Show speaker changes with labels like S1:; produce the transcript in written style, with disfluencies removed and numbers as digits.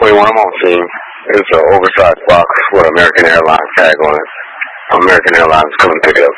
S1: 21, I'm on scene. It's an oversized box with American Airlines tag on it. American Airlines is coming to pick it up.